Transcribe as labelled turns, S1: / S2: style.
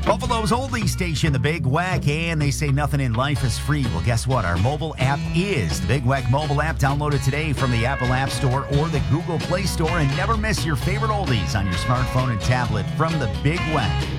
S1: Buffalo's oldie station, the Big Wack, and they say nothing in life is free. Well, guess what? Our mobile app is the Big Wack mobile app. Download it today from the Apple App Store or the Google Play Store and never miss your favorite oldies on your smartphone and tablet from the Big Wack.